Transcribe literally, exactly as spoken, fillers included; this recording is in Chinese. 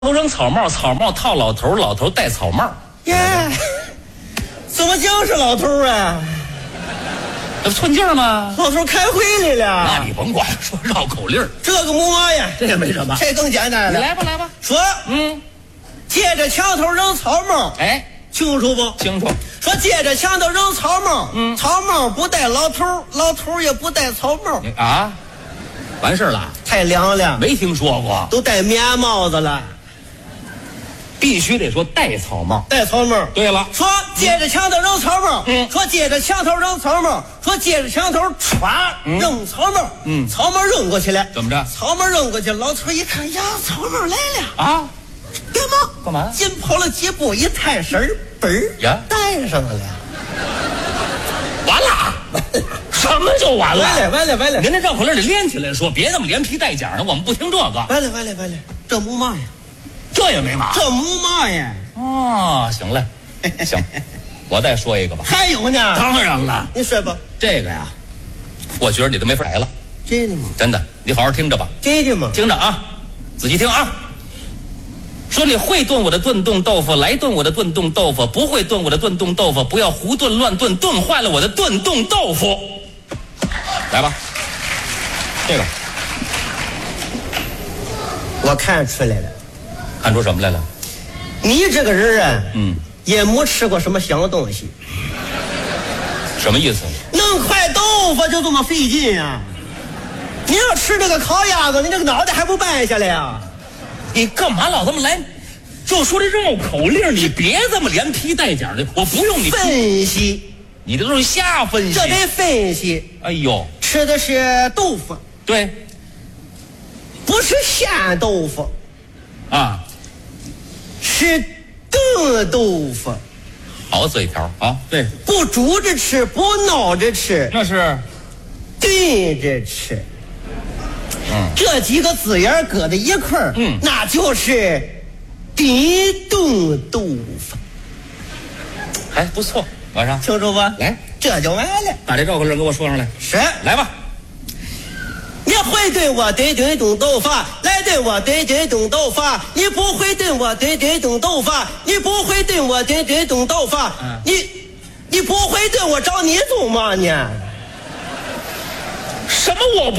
头扔草帽，草帽套老头，老头戴草帽。 耶，怎么就是老头啊？ 这不寸劲儿吗？ 老头开会来了。 那你甭管，说绕口令儿， 这个木马呀， 这也没什么。 这更简单了。 你来吧，来吧。 说， 嗯， 借着墙头扔草帽， 哎， 清楚不？ 清楚。 说借着墙头扔草帽， 嗯， 草帽不戴老头，老头也不戴草帽。 你啊，完事儿了？ 太凉了， 没听说过。 都戴棉帽子了。 必须得说戴草帽， 戴草帽。 对了， 说接着墙头扔草帽， 嗯， 说接着墙头扔草帽，说接着墙头歘扔草帽， 嗯， 草帽扔过去了， 怎么着？ 草帽扔过去，老头一看呀，草帽来了啊， 干嘛？ 干嘛？ 紧跑了几步，一探身儿，嘣儿呀， 戴上了。 完了，什么就完了？ 完了完了完了！ 您这绕口令得连起来说，别那么连皮带甲的，我们不听这个。 完了完了完了，这木马呀， 这也没嘛。 这木马呀。 哦，行嘞，行，我再说一个吧。 还有呢？ 当然了， 你说吧。 这个呀，我觉得你都没法来了。 真的吗？ 真的，你好好听着吧。 真的吗？ 听着啊，仔细听啊。说你会炖我的炖冻豆腐，来炖我的炖冻豆腐；不会炖我的炖冻豆腐，不要胡炖乱炖，炖坏了我的炖冻豆腐。来吧，这个我看出来了， 看出什么来了？ 你这个人啊， 嗯， 也没吃过什么香东西。 什么意思？ 弄块豆腐就这么费劲啊？你要吃这个烤鸭子，你这个脑袋还不掰下来呀？ 你干嘛老这么来？就说这绕口令，你别这么连皮带甲的，我不用你分析， 你这都是瞎分析。 这得分析。 哎呦， 吃的是豆腐， 对， 不是咸豆腐啊， 是炖豆腐。 好嘴条啊，对， 不煮着吃，不熬着吃， 那是炖着吃。 嗯， 这几个字眼搁在一块儿， 嗯， 那就是炖冻豆腐， 还不错。晚上清楚吧？ 来， 这就完了。 把这绕口令给我说上来。 是， 来吧。 你会炖我炖炖冻豆腐，来炖我炖炖冻豆腐。你不会炖我炖炖冻豆腐，你不会炖我炖炖冻豆腐。 嗯， 你你不会炖我找你做嘛呢？ 什么我不